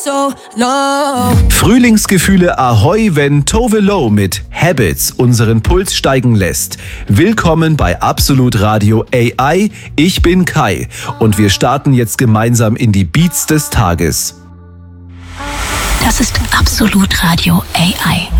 so low. Frühlingsgefühle ahoi, wenn Tove Lo mit Habits unseren Puls steigen lässt. Willkommen bei Absolut Radio AI. Ich bin Kai und wir starten jetzt gemeinsam in die Beats des Tages. Das ist Absolut Radio AI.